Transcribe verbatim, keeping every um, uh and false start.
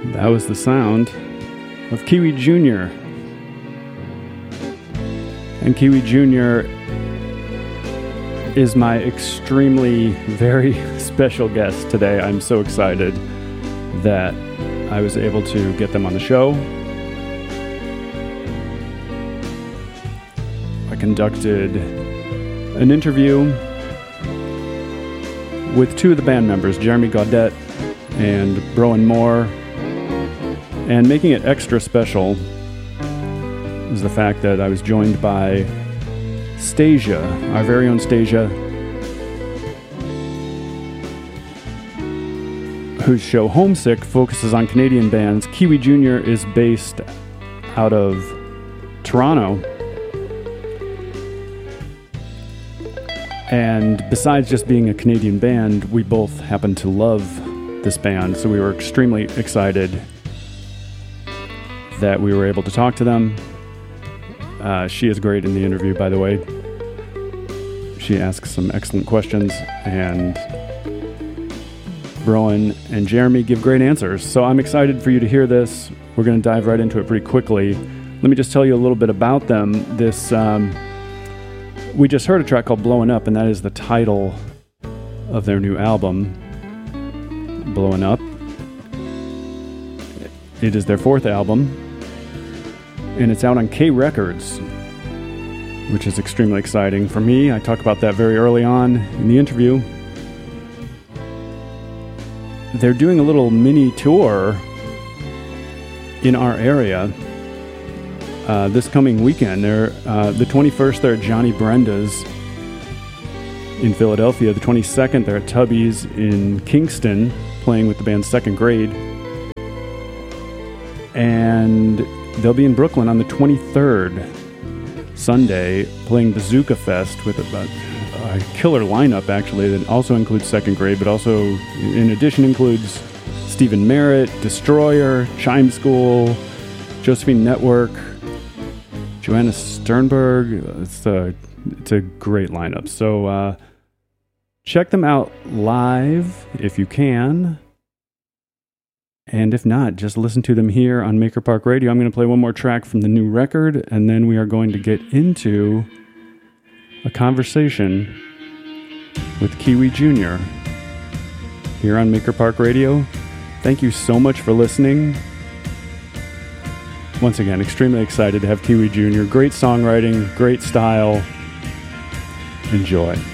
That was the sound of Kiwi Junior And Kiwi Junior is my extremely, very special guest today. I'm so excited that I was able to get them on the show. I conducted an interview with two of the band members, Jeremy Gaudette and Broen Moore. And making it extra special is the fact that I was joined by Stasia, our very own Stasia, whose show Homesick focuses on Canadian bands. Kiwi Junior is based out of Toronto. And besides just being a Canadian band, we both happen to love this band, so we were extremely excited that we were able to talk to them. Uh, she is great in the interview, by the way. She asks some excellent questions, and Broen and Jeremy give great answers. So I'm excited for you to hear this. We're going to dive right into it pretty quickly. Let me just tell you a little bit about them. This um, we just heard a track called Blowing Up, and that is the title of their new album, Blowing Up. It is their fourth album, and it's out on K Records, which is extremely exciting for me. I talk about that very early on in the interview. They're doing a little mini tour in our area uh, this coming weekend. They're uh, the twenty-first, they're at Johnny Brenda's in Philadelphia. The twenty-second, they're at Tubby's in Kingston, playing with the band Second Grade. And they'll be in Brooklyn on the twenty-third, Sunday, playing Bazooka Fest with a, a killer lineup, actually, that also includes Second Grade, but also, in addition, includes Stephen Merritt, Destroyer, Chime School, Josephine Network, Joanna Sternberg. It's a, it's a great lineup. So uh, check them out live if you can. And if not, just listen to them here on Maker Park Radio. I'm going to play one more track from the new record, and then we are going to get into a conversation with Kiwi Junior here on Maker Park Radio. Thank you so much for listening. Once again, extremely excited to have Kiwi Junior Great songwriting, great style. Enjoy.